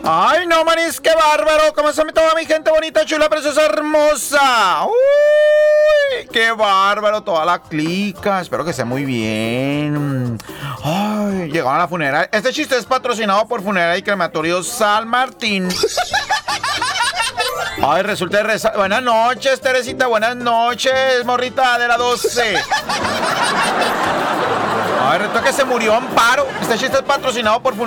Ay, no, manis, qué bárbaro. ¿Cómo está toda mi gente bonita, chula, preciosa, hermosa? Uy, qué bárbaro, toda la clica. Espero que esté muy bien. Ay, llegaron a la funeraria. Este chiste es patrocinado por Funeraria y Crematorio San Martín. Ay, resulta de rezar. Buenas noches, Teresita. Buenas noches, morrita de la 12. Ay, resulta que se murió Amparo. Este chiste es patrocinado por Funeraria.